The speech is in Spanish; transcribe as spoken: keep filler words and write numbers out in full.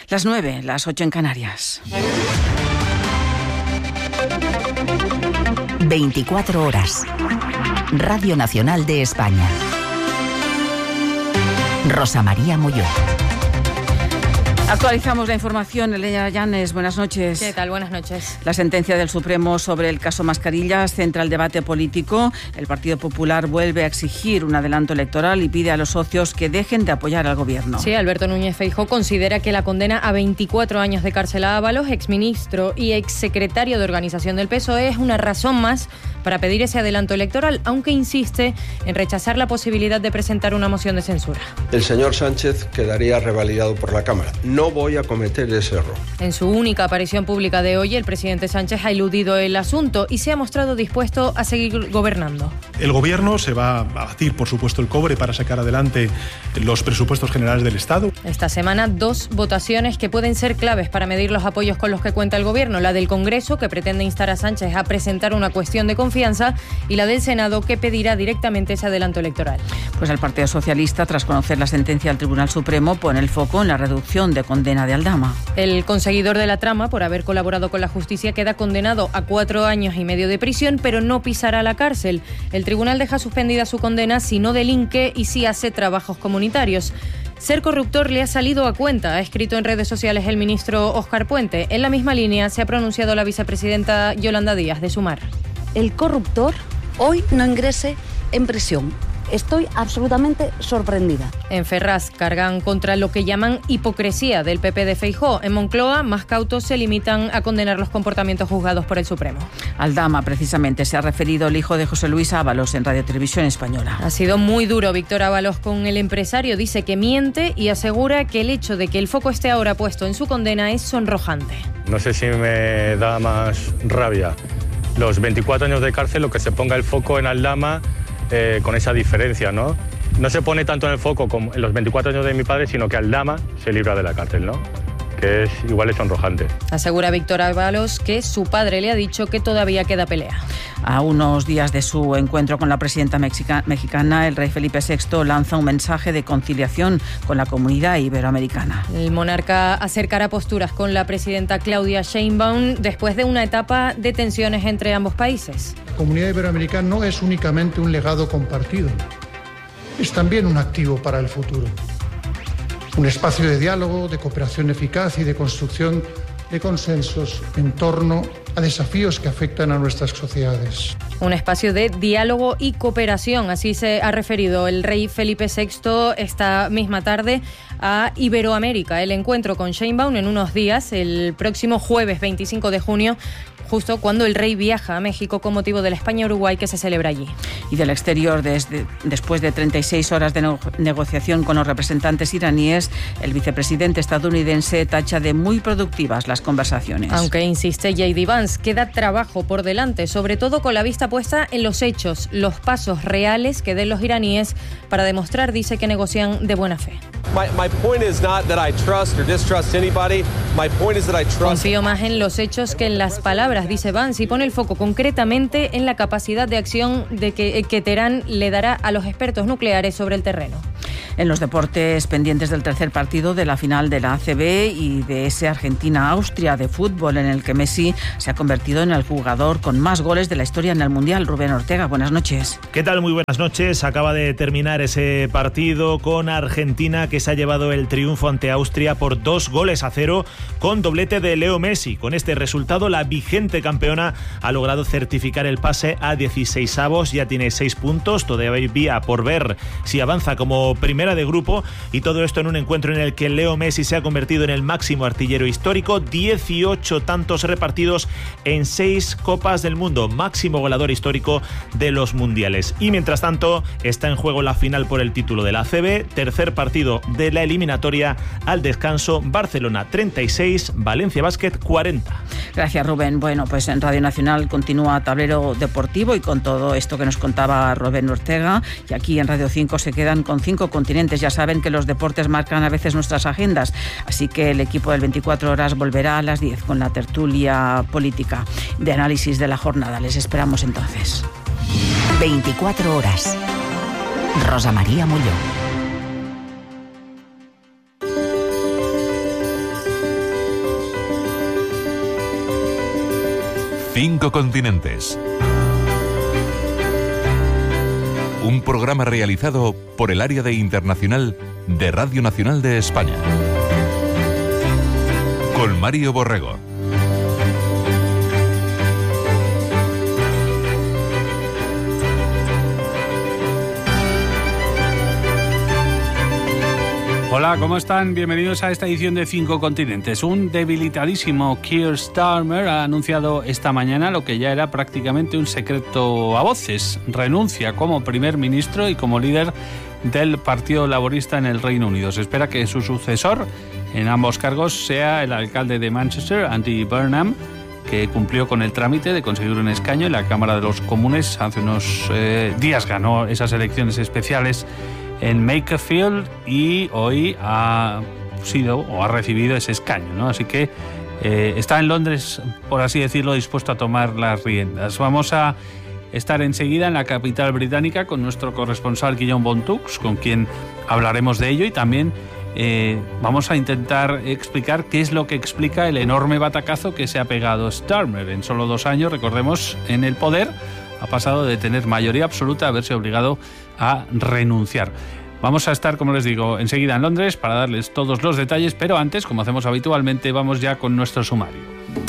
Las nueve, las ocho en Canarias. veinticuatro horas. Radio Nacional de España. Rosa María Molló. Actualizamos la información. Elena Llanes, buenas noches. ¿Qué tal? Buenas noches. La sentencia del Supremo sobre el caso Mascarillas centra el debate político. El Partido Popular vuelve a exigir un adelanto electoral y pide a los socios que dejen de apoyar al gobierno. Sí, Alberto Núñez Feijóo considera que la condena a veinticuatro años de cárcel a Ábalos, exministro y exsecretario de organización del P S O E, es una razón más para pedir ese adelanto electoral, aunque insiste en rechazar la posibilidad de presentar una moción de censura. El señor Sánchez quedaría revalidado por la Cámara. No voy a cometer ese error. En su única aparición pública de hoy, el presidente Sánchez ha eludido el asunto y se ha mostrado dispuesto a seguir gobernando. El gobierno se va a batir, por supuesto, el cobre para sacar adelante los presupuestos generales del Estado. Esta semana, dos votaciones que pueden ser claves para medir los apoyos con los que cuenta el gobierno. La del Congreso, que pretende instar a Sánchez a presentar una cuestión de confianza, y la del Senado, que pedirá directamente ese adelanto electoral. Pues el Partido Socialista, tras conocer la sentencia del Tribunal Supremo, pone el foco en la reducción de condena de Aldama. El conseguidor de la trama, por haber colaborado con la justicia, queda condenado a cuatro años y medio de prisión, pero no pisará la cárcel. El tribunal deja suspendida su condena si no delinque y si hace trabajos comunitarios. Ser corruptor le ha salido a cuenta, ha escrito en redes sociales el ministro Óscar Puente. En la misma línea se ha pronunciado la vicepresidenta Yolanda Díaz, de Sumar. El corruptor hoy no ingrese en prisión. Estoy absolutamente sorprendida. En Ferraz cargan contra lo que llaman hipocresía del P P de Feijóo. En Moncloa, más cautos se limitan a condenar los comportamientos juzgados por el Supremo. Aldama, precisamente, se ha referido el hijo de José Luis Ábalos en Radio Televisión Española. Ha sido muy duro Víctor Ábalos con el empresario. Dice que miente y asegura que el hecho de que el foco esté ahora puesto en su condena es sonrojante. No sé si me da más rabia los veinticuatro años de cárcel o que se ponga el foco en Aldama. Eh, con esa diferencia, ¿no? No se pone tanto en el foco como en los veinticuatro años de mi padre, sino que Aldama se libra de la cárcel, ¿no? Que es igual es sonrojante. Asegura Víctor Ábalos que su padre le ha dicho que todavía queda pelea. A unos días de su encuentro con la presidenta mexica- mexicana, el rey Felipe sexto lanza un mensaje de conciliación con la comunidad iberoamericana. El monarca acercará posturas con la presidenta Claudia Sheinbaum después de una etapa de tensiones entre ambos países. La comunidad iberoamericana no es únicamente un legado compartido, es también un activo para el futuro. Un espacio de diálogo, de cooperación eficaz y de construcción de consensos en torno a desafíos que afectan a nuestras sociedades. Un espacio de diálogo y cooperación, así se ha referido el rey Felipe sexto esta misma tarde a Iberoamérica. El encuentro con Sheinbaum en unos días, el próximo jueves veinticinco de junio, justo cuando el rey viaja a México con motivo de la España-Uruguay que se celebra allí. Y del exterior, desde, después de treinta y seis horas de no, negociación con los representantes iraníes, el vicepresidente estadounidense tacha de muy productivas las conversaciones. Aunque insiste J D Vance, queda trabajo por delante, sobre todo con la vista puesta en los hechos, los pasos reales que den los iraníes para demostrar, dice, que negocian de buena fe. My, my point is not that I trust or distrust anybody. My point is that I trust. Confío más en los hechos que en las palabras, dice Vance, y pone el foco concretamente en la capacidad de acción de que, que Teherán le dará a los expertos nucleares sobre el terreno. En los deportes, pendientes del tercer partido de la final de la A C B y de ese Argentina-Austria de fútbol en el que Messi se ha convertido en el jugador con más goles de la historia en el Mundial. Rubén Ortega, buenas noches. ¿Qué tal? Muy buenas noches. Acaba de terminar ese partido con Argentina, que se ha llevado el triunfo ante Austria por dos goles a cero con doblete de Leo Messi. Con este resultado, la vigente campeona ha logrado certificar el pase a dieciseisavos, ya tiene seis puntos, todavía por ver si avanza como primera de grupo, y todo esto en un encuentro en el que Leo Messi se ha convertido en el máximo artillero histórico, dieciocho tantos repartidos en seis Copas del Mundo, máximo goleador histórico de los mundiales. Y mientras tanto está en juego la final por el título de la A C B, tercer partido de la eliminatoria al descanso, Barcelona treinta y seis, Valencia Basket cuarenta. Gracias, Rubén. Bueno, pues en Radio Nacional continúa Tablero Deportivo y con todo esto que nos contaba Rubén Ortega, y aquí en Radio cinco se quedan con cinco continentes. Ya saben que los deportes marcan a veces nuestras agendas, así que el equipo del veinticuatro horas volverá a las diez con la tertulia política de análisis de la jornada. Les esperamos entonces. veinticuatro horas. Rosa María Molló. Cinco continentes. Un programa realizado por el Área de Internacional de Radio Nacional de España. Con Mario Borrego. Hola, ¿cómo están? Bienvenidos a esta edición de Cinco Continentes. Un debilitadísimo Keir Starmer ha anunciado esta mañana lo que ya era prácticamente un secreto a voces. Renuncia como primer ministro y como líder del Partido Laborista en el Reino Unido. Se espera que su sucesor en ambos cargos sea el alcalde de Manchester, Andy Burnham, que cumplió con el trámite de conseguir un escaño en la Cámara de los Comunes. Hace unos eh, días ganó esas elecciones especiales en Makerfield y hoy ha sido o ha recibido ese escaño, ¿no? Así que eh, está en Londres, por así decirlo, dispuesto a tomar las riendas. Vamos a estar enseguida en la capital británica con nuestro corresponsal Guillaume Bontux, con quien hablaremos de ello, y también eh, vamos a intentar explicar qué es lo que explica el enorme batacazo que se ha pegado Starmer. En solo dos años, recordemos, en el poder ha pasado de tener mayoría absoluta a verse obligado a renunciar. Vamos a estar, como les digo, enseguida en Londres para darles todos los detalles, pero antes, como hacemos habitualmente, vamos ya con nuestro sumario.